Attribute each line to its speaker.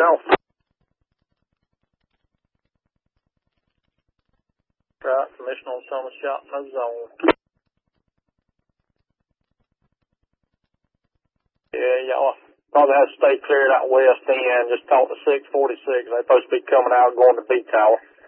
Speaker 1: Tower.
Speaker 2: Right, permission on Thomas shot, no zone. Yeah, y'all probably have to stay clear of that west end. Just talk to 646. They're supposed to be coming out going to B Tower.